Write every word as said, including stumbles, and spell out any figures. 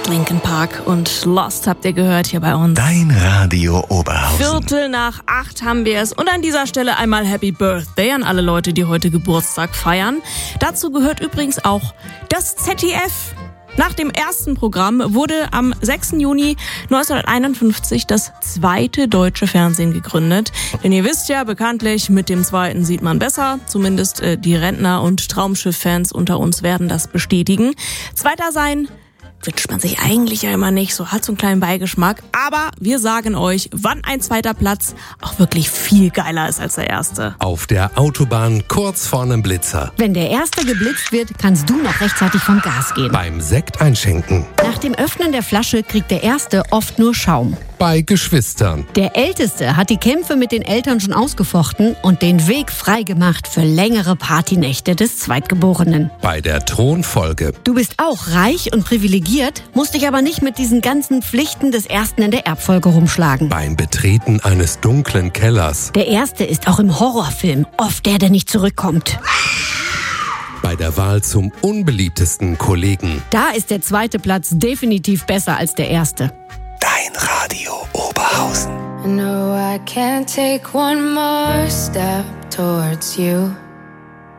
Linkin Park und Lost habt ihr gehört hier bei uns. Dein Radio Oberhausen. Viertel nach acht haben wir es. Und an dieser Stelle einmal Happy Birthday an alle Leute, die heute Geburtstag feiern. Dazu gehört übrigens auch das Z D F. Nach dem ersten Programm wurde am sechsten Juni neunzehnhunderteinundfünfzig das zweite deutsche Fernsehen gegründet. Denn ihr wisst ja, bekanntlich, mit dem zweiten sieht man besser. Zumindest äh, die Rentner- und Traumschiff-Fans unter uns werden das bestätigen. Zweiter sein wünscht man sich eigentlich ja immer nicht, so hat so einen kleinen Beigeschmack. Aber wir sagen euch, wann ein zweiter Platz auch wirklich viel geiler ist als der erste. Auf der Autobahn kurz vor einem Blitzer. Wenn der erste geblitzt wird, kannst du noch rechtzeitig vom Gas gehen. Beim Sekt einschenken. Nach dem Öffnen der Flasche kriegt der erste oft nur Schaum. Bei Geschwistern. Der Älteste hat die Kämpfe mit den Eltern schon ausgefochten und den Weg freigemacht für längere Partynächte des Zweitgeborenen. Bei der Thronfolge. Du bist auch reich und privilegiert, musst dich aber nicht mit diesen ganzen Pflichten des Ersten in der Erbfolge rumschlagen. Beim Betreten eines dunklen Kellers. Der Erste ist auch im Horrorfilm oft der, der nicht zurückkommt. Bei der Wahl zum unbeliebtesten Kollegen. Da ist der zweite Platz definitiv besser als der erste. Dein Radio Oberhausen. I know I can't take one more step towards you.